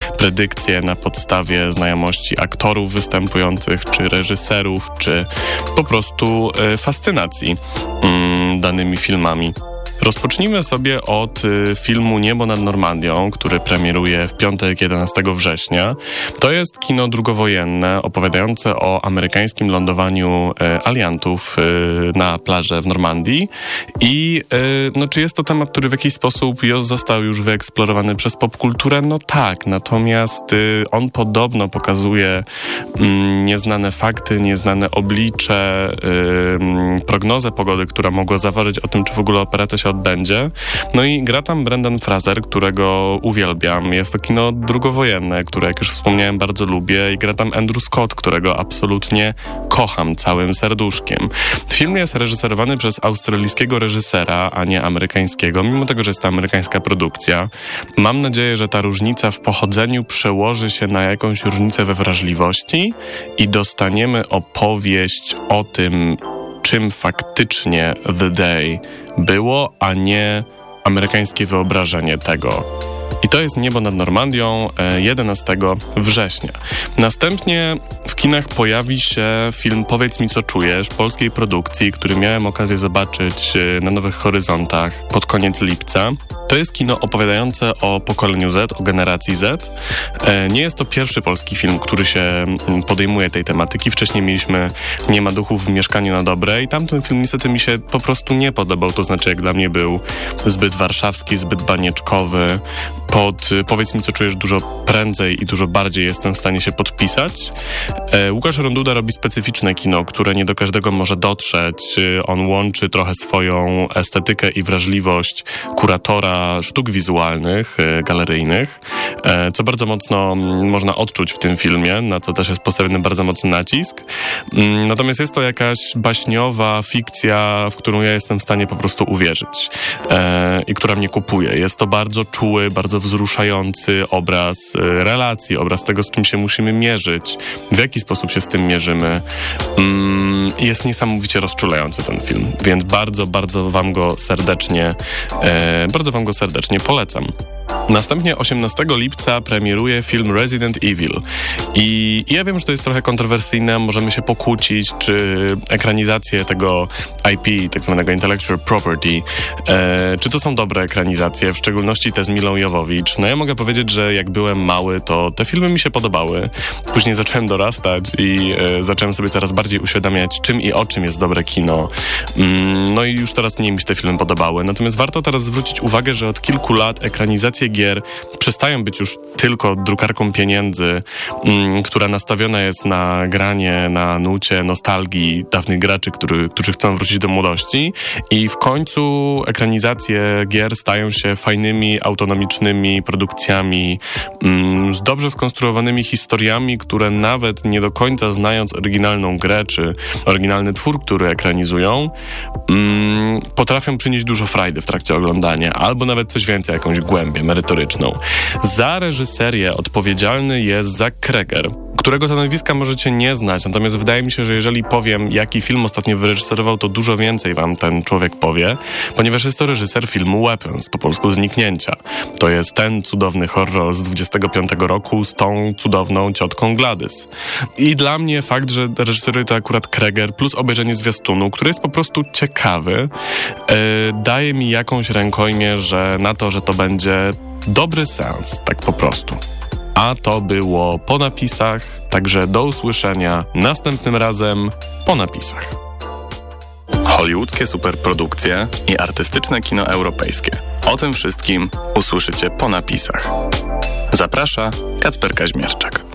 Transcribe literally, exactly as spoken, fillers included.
predykcje na podstawie znajomości aktorów występujących, czy reżyserów, czy po prostu y, fascynacji y, danymi filmami. Rozpocznijmy sobie od y, filmu Niebo nad Normandią, który premieruje w piątek jedenastego września. To jest kino drugowojenne opowiadające o amerykańskim lądowaniu y, aliantów y, na plaży w Normandii. I y, no, czy jest to temat, który w jakiś sposób został już wyeksplorowany przez popkulturę? No tak, natomiast y, on podobno pokazuje y, nieznane fakty, nieznane oblicze, y, prognozę pogody, która mogła zaważyć o tym, czy w ogóle operacja się odbędzie. No i gra tam Brendan Fraser, którego uwielbiam. Jest to kino drugowojenne, które, jak już wspomniałem, bardzo lubię, i gra tam Andrew Scott, którego absolutnie kocham całym serduszkiem. Film jest reżyserowany przez australijskiego reżysera, a nie amerykańskiego, mimo tego, że jest to amerykańska produkcja. Mam nadzieję, że ta różnica w pochodzeniu przełoży się na jakąś różnicę we wrażliwości i dostaniemy opowieść o tym, czym faktycznie The Day było, a nie amerykańskie wyobrażenie tego. I to jest Niebo nad Normandią jedenastego września. Następnie w kinach pojawi się film Powiedz mi, co czujesz, polskiej produkcji, który miałem okazję zobaczyć na Nowych Horyzontach pod koniec lipca. To jest kino opowiadające o pokoleniu Z, o generacji Z. Nie jest to pierwszy polski film, który się podejmuje tej tematyki. Wcześniej mieliśmy Nie ma duchów w mieszkaniu na dobre i tamten film niestety mi się po prostu nie podobał. To znaczy, jak dla mnie był zbyt warszawski, zbyt banieczkowy. Pod Powiedz mi, co czujesz dużo prędzej i dużo bardziej jestem w stanie się podpisać. E, Łukasz Ronduda robi specyficzne kino, które nie do każdego może dotrzeć. On łączy trochę swoją estetykę i wrażliwość kuratora sztuk wizualnych, e, galeryjnych, e, co bardzo mocno można odczuć w tym filmie, na co też jest postawiony bardzo mocny nacisk. Mm, natomiast jest to jakaś baśniowa fikcja, w którą ja jestem w stanie po prostu uwierzyć e, i która mnie kupuje. Jest to bardzo czuły, bardzo wzruszający obraz relacji, obraz tego, z czym się musimy mierzyć, w jaki sposób się z tym mierzymy. Jest niesamowicie rozczulający ten film, więc bardzo, bardzo wam go serdecznie, e, bardzo wam go serdecznie polecam. Następnie osiemnastego lipca premieruje film Resident Evil. I ja wiem, że to jest trochę kontrowersyjne, możemy się pokłócić, czy ekranizacje tego I P, tak zwanego Intellectual Property, e, czy to są dobre ekranizacje, w szczególności te z Milą Jovovich. No ja mogę powiedzieć, że jak byłem mały, to te filmy mi się podobały. Później zacząłem dorastać i e, zacząłem sobie coraz bardziej uświadamiać, czym i o czym jest dobre kino. Mm, no i już coraz mniej mi się te filmy podobały. Natomiast warto teraz zwrócić uwagę, że od kilku lat ekranizacje gier przestają być już tylko drukarką pieniędzy, m, która nastawiona jest na granie, na nucie nostalgii dawnych graczy, który, którzy chcą wrócić do młodości, i w końcu ekranizacje gier stają się fajnymi, autonomicznymi produkcjami m, z dobrze skonstruowanymi historiami, które nawet nie do końca znając oryginalną grę, czy oryginalny twór, który ekranizują, m, potrafią przynieść dużo frajdy w trakcie oglądania, albo nawet coś więcej, jakąś głębię merytoryczną. Za reżyserię odpowiedzialny jest Zach Cregger, którego to nazwiska możecie nie znać, natomiast wydaje mi się, że jeżeli powiem, jaki film ostatnio wyreżyserował, to dużo więcej wam ten człowiek powie, ponieważ jest to reżyser filmu Weapons, po polsku Zniknięcia. To jest ten cudowny horror z dwudziestego piątego roku z tą cudowną ciotką Gladys. I dla mnie fakt, że reżyseruje to akurat Cregger, plus obejrzenie zwiastunu, który jest po prostu ciekawy, yy, daje mi jakąś rękojmię, że na to, że to będzie dobry seans, tak po prostu. A to było Po napisach, także do usłyszenia następnym razem po napisach. Hollywoodzkie superprodukcje i artystyczne kino europejskie. O tym wszystkim usłyszycie po napisach. Zaprasza Kacper Kaźmierczak.